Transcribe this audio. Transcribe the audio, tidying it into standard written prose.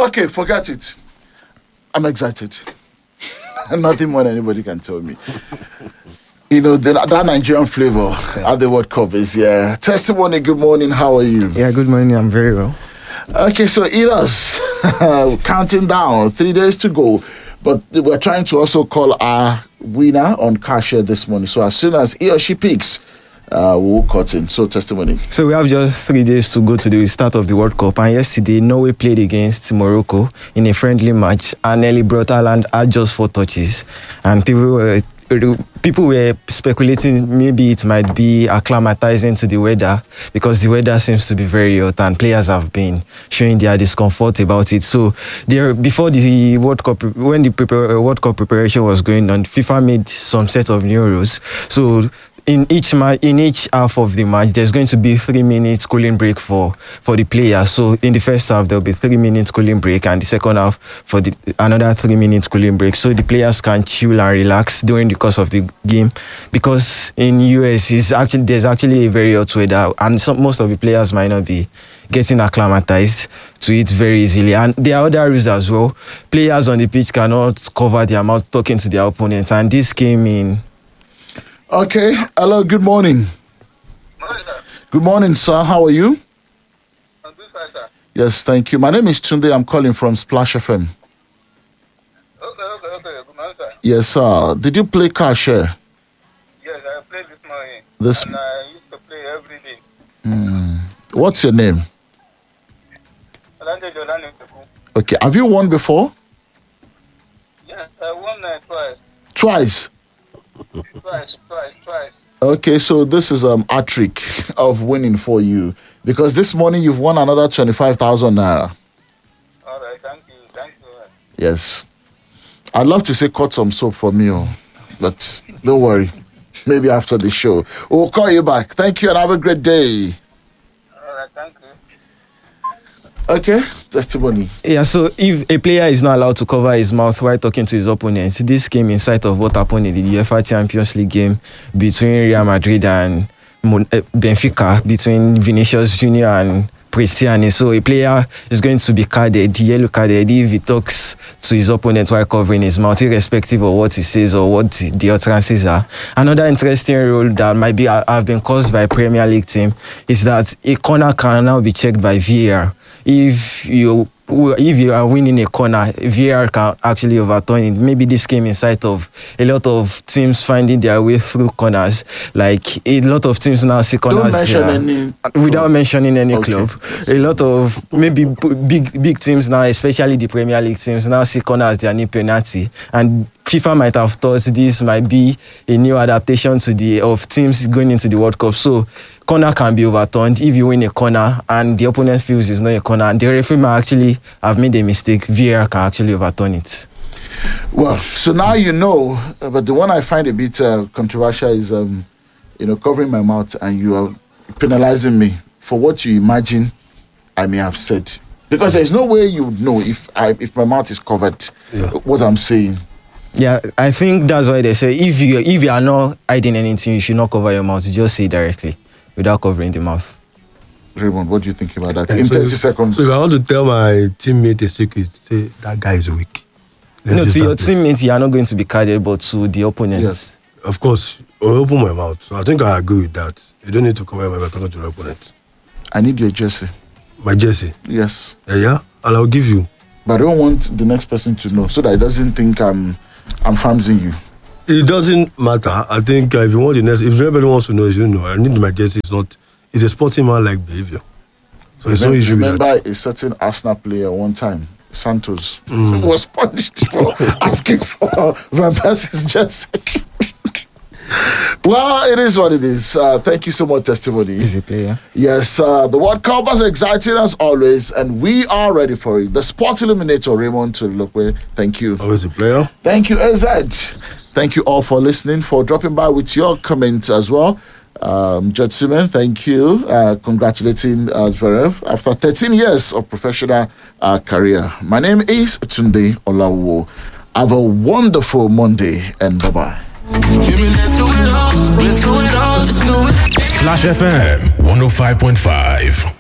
Okay, forget it. I'm excited. Nothing more than anybody can tell me. You know, that Nigerian flavor at the World Cup is, Testimony, good morning. How are you? Yeah, good morning. I'm very well. Okay, so Elas, counting down, 3 days to go. But we're trying to also call our winner on Cashier this morning. So as soon as he or she picks, we'll cut in. So, Testimony. So we have just 3 days to go to the start of the World Cup. And yesterday, Norway played against Morocco in a friendly match. And Erling Braut Haaland had just 4 touches. And people were speculating maybe it might be acclimatizing to the weather, because the weather seems to be very hot and players have been showing their discomfort about it. So before the World Cup, when the World Cup preparation was going on, FIFA made some set of new rules. So in each half of the match, there's going to be 3 minutes cooling break for the players. So in the first half, there'll be 3 minutes cooling break, and the second half for another 3 minutes cooling break. So the players can chill and relax during the course of the game, because in US there's actually a very hot weather, and most of the players might not be getting acclimatized to it very easily. And there are other rules as well. Players on the pitch cannot cover their mouth talking to their opponents, and this came in. Okay. Hello, good morning. Morning, sir. Good morning, sir. How are you? I'm good, sir. Yes, thank you. My name is Tunde. I'm calling from Splash FM. Okay. Good morning, sir. Yes, sir. Did you play Cashier? Yes, I played this morning. This- And I used to play every day. What's your name? Olande Jolani Teku. Okay. Have you won before? Yes, I won twice. Twice. Twice. Okay, so this is a trick of winning for you, because this morning you've won another 25,000 naira. All right, thank you. Yes. I'd love to say cut some soap for me, but don't worry. Maybe after the show. We'll call you back. Thank you and have a great day. All right, thank you. Okay, Testimony. Yeah, so if a player is not allowed to cover his mouth while talking to his opponents, this came in sight of what happened in the UEFA Champions League game between Real Madrid and Benfica, between Vinicius Junior and Cristiano. So a player is going to be yellow carded, if he talks to his opponent while covering his mouth, irrespective of what he says or what the utterances are. Another interesting rule that might have been caused by Premier League team is that a corner can now be checked by VAR. If you are winning a corner, VAR can actually overturn it. Maybe this came in sight of a lot of teams finding their way through corners. Like a lot of teams now see corners without mentioning any club. A lot of maybe big teams now, especially the Premier League teams, now see corner as their new penalty. And FIFA might have thought this might be a new adaptation of teams going into the World Cup. So corner can be overturned if you win a corner and the opponent feels it's not a corner, and the referee might actually have made a mistake. VAR can actually overturn it. Well, so now you know, but the one I find a bit controversial is, covering my mouth, and you are penalizing me for what you imagine I may have said. Because there's no way you would know if my mouth is covered, what I'm saying. Yeah, I think that's why they say if you are not hiding anything, you should not cover your mouth. You just say it directly without covering the mouth. Raymond, what do you think about that? In 30 seconds. So if I want to tell my teammate a secret, say that guy is weak. To your teammates, you are not going to be carded, but to the opponent. Yes. Of course, I'll open my mouth. So I think I agree with that. You don't need to cover my mouth talking to the opponent. I need your jersey. My jersey? Yes. Yeah? And I'll give you. But I don't want the next person to know, so that he doesn't think I'm fancying you. It doesn't matter. I think if anybody wants to know, you know. I need my jersey. It's a sporting man-like behavior. So it's no issue with that. Remember a certain Arsenal player one time, Santos, was punished for asking for Van Persie's jersey. Well, it is what it is. Thank you so much, Testimony. Easy player. Yes, the World Cup was exciting as always, and we are ready for it. The Sports Illuminator, Raymond Tulokwe, thank you. Always a player. Thank you, AZ. Thank you all for listening, for dropping by with your comments as well. Judge Simon, thank you. Congratulating Zverev after 13 years of professional career. My name is Tunde Olawo. Have a wonderful Monday, and bye-bye. Splash FM 105.5.